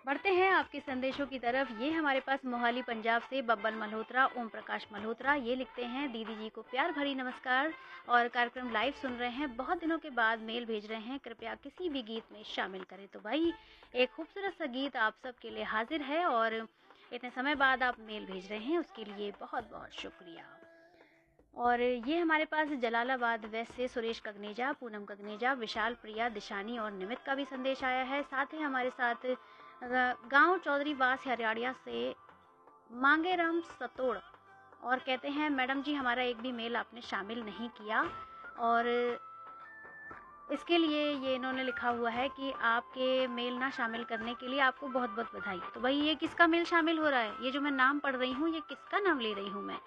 बढ़ते हैं आपके संदेशों की तरफ। ये हमारे पास मोहाली पंजाब से बब्बल मल्होत्रा, ओम प्रकाश मल्होत्रा, ये लिखते हैं, दीदी जी को प्यार भरी नमस्कार और कार्यक्रम लाइव सुन रहे हैं, बहुत दिनों के बाद मेल भेज रहे हैं, कृपया किसी भी गीत में शामिल करें। तो भाई एक खूबसूरत सा गीत आप सबके लिए हाजिर है और इतने समय बाद आप मेल भेज रहे हैं, उसके लिए बहुत बहुत शुक्रिया। और ये हमारे पास जलालाबाद वेस्ट से सुरेश कगनेजा, पूनम कगनेजा, विशाल, प्रिया, दिशानी और निमित का भी संदेश आया है। साथ ही हमारे साथ गांव चौधरी वास हरियाणा से मांगेराम सतोड़ और कहते हैं, मैडम जी हमारा एक भी मेल आपने शामिल नहीं किया और इसके लिए ये इन्होंने लिखा हुआ है कि आपके मेल ना शामिल करने के लिए आपको बहुत बहुत बधाई। तो भाई ये किसका मेल शामिल हो रहा है? ये जो मैं नाम पढ़ रही हूँ ये किसका नाम ले रही हूँ मैं?